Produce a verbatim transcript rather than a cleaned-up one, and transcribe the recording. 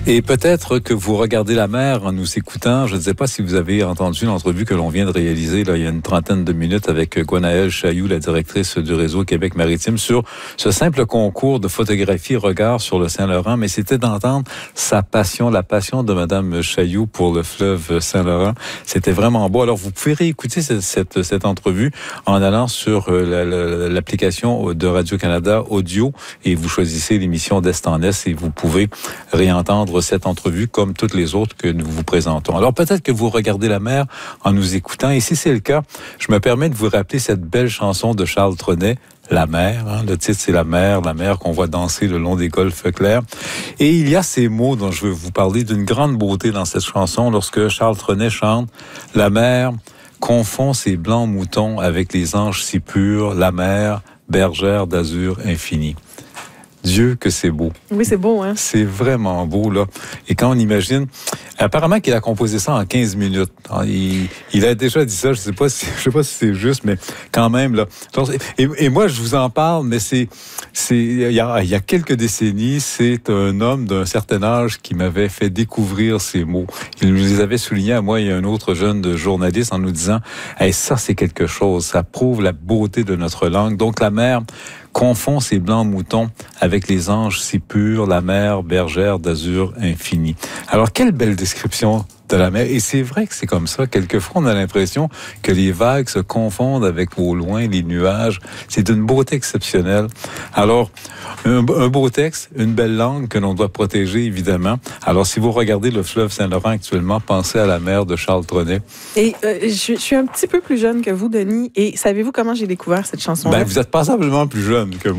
Et peut-être que vous regardez la mer en nous écoutant. Je ne sais pas si vous avez entendu l'entrevue que l'on vient de réaliser là, il y a une trentaine de minutes avec Gwenaëlle Chailloux, la directrice du réseau Québec Maritime, sur ce simple concours de photographie regard sur le Saint-Laurent. Mais c'était d'entendre sa passion, la passion de Madame Chailloux pour le fleuve Saint-Laurent. C'était vraiment beau. Alors, vous pouvez réécouter cette, cette, cette entrevue en allant sur la, la, l'application de Radio-Canada Audio et vous choisissez l'émission d'Est en Est et vous pouvez réentendre cette entrevue comme toutes les autres que nous vous présentons. Alors peut-être que vous regardez la mer en nous écoutant et si c'est le cas, je me permets de vous rappeler cette belle chanson de Charles Trenet, La mer, hein, le titre c'est La mer, la mer qu'on voit danser le long des golfes clairs. Et il y a ces mots dont je veux vous parler d'une grande beauté dans cette chanson lorsque Charles Trenet chante « La mer confond ses blancs moutons avec les anges si purs, la mer, bergère d'azur infini ». Dieu que c'est beau. Oui, c'est beau, hein? C'est vraiment beau, là. Et quand on imagine, apparemment qu'il a composé ça en quinze minutes. Il, il a déjà dit ça, je sais pas si, je sais pas si c'est juste, mais quand même, là. Et, et moi, je vous en parle, mais c'est, c'est, il y a, il y a quelques décennies, c'est un homme d'un certain âge qui m'avait fait découvrir ces mots. Il nous les avait soulignés à moi et à un autre jeune de journaliste en nous disant, hey, ça, c'est quelque chose. Ça prouve la beauté de notre langue. Donc, la mer confond ces blancs moutons avec les anges si purs, la mer bergère d'azur infini. Alors, quelle belle description de la mer. Et c'est vrai que c'est comme ça. Quelquefois, on a l'impression que les vagues se confondent avec au loin les nuages. C'est d'une beauté exceptionnelle. Alors, un, un beau texte, une belle langue que l'on doit protéger, évidemment. Alors, si vous regardez le fleuve Saint-Laurent actuellement, pensez à la mer de Charles Trenet. Et euh, je, je suis un petit peu plus jeune que vous, Denis. Et savez-vous comment j'ai découvert cette chanson-là? Ben, vous êtes passablement plus jeune que moi.